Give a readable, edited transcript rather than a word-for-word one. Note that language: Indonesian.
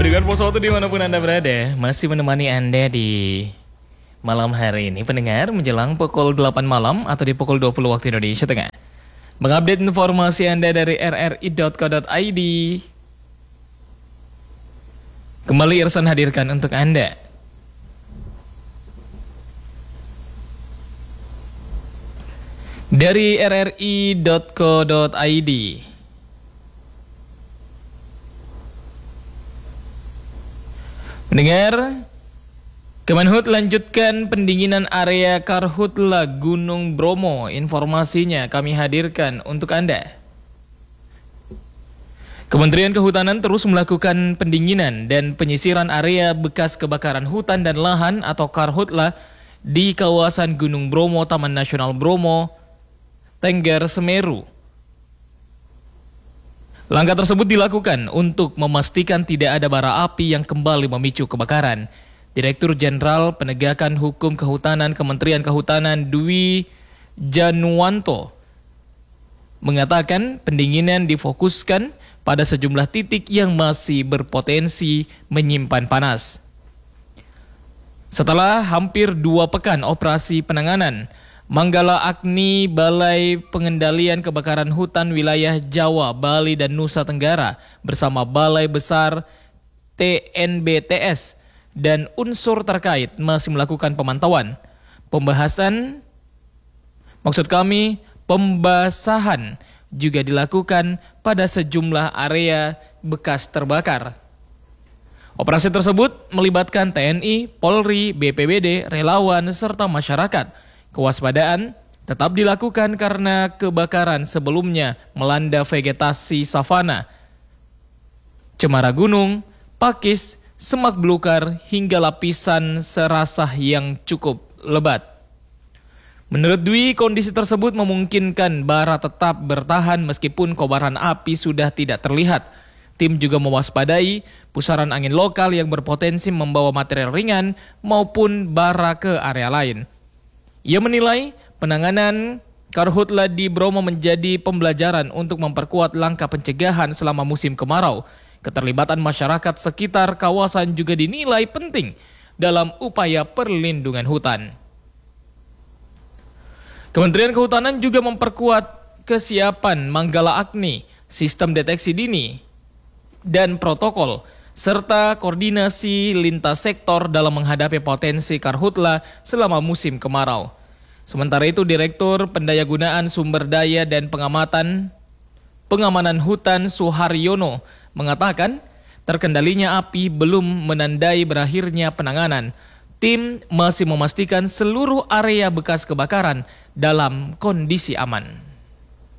Pendengar Pos Waktu dimanapun Anda berada, masih menemani Anda di malam hari ini. Pendengar, menjelang pukul 8 malam atau di pukul 20 waktu Indonesia Tengah. Mengupdate informasi Anda dari rri.co.id. Kembali Irsan hadirkan untuk Anda. Dari rri.co.id. Mendengar, Kemenhub lanjutkan pendinginan area Karhutla Gunung Bromo. Informasinya kami hadirkan untuk Anda. Kementerian Kehutanan terus melakukan pendinginan dan penyisiran area bekas kebakaran hutan dan lahan atau Karhutla di kawasan Gunung Bromo, Taman Nasional Bromo, Tengger Semeru. Langkah tersebut dilakukan untuk memastikan tidak ada bara api yang kembali memicu kebakaran. Direktur Jenderal Penegakan Hukum Kehutanan Kementerian Kehutanan Dwi Januwanto mengatakan pendinginan difokuskan pada sejumlah titik yang masih berpotensi menyimpan panas. Setelah hampir 2 pekan operasi penanganan, Manggala Agni Balai Pengendalian Kebakaran Hutan Wilayah Jawa, Bali, dan Nusa Tenggara bersama Balai Besar TNBTS dan unsur terkait masih melakukan pemantauan. Pembasahan juga dilakukan pada sejumlah area bekas terbakar. Operasi tersebut melibatkan TNI, Polri, BPBD, relawan, serta masyarakat. Kewaspadaan tetap dilakukan karena kebakaran sebelumnya melanda vegetasi savana, cemara gunung, pakis, semak belukar, hingga lapisan serasah yang cukup lebat. Menurut Dwi, kondisi tersebut memungkinkan bara tetap bertahan meskipun kobaran api sudah tidak terlihat. Tim juga mewaspadai pusaran angin lokal yang berpotensi membawa material ringan maupun bara ke area lain. Ia menilai penanganan Karhutla di Bromo menjadi pembelajaran untuk memperkuat langkah pencegahan selama musim kemarau. Keterlibatan masyarakat sekitar kawasan juga dinilai penting dalam upaya perlindungan hutan. Kementerian Kehutanan juga memperkuat kesiapan Manggala Agni, sistem deteksi dini, dan protokol, serta koordinasi lintas sektor dalam menghadapi potensi Karhutla selama musim kemarau. Sementara itu, Direktur Pendayagunaan Sumber Daya dan Pengamanan Hutan Suharyono mengatakan terkendalinya api belum menandai berakhirnya penanganan. Tim masih memastikan seluruh area bekas kebakaran dalam kondisi aman.